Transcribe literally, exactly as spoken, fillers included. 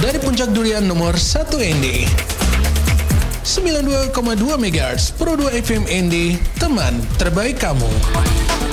Dari Puncak Durian nomor satu N D sembilan puluh dua koma dua megahertz Pro dua F M N D, teman terbaik kamu.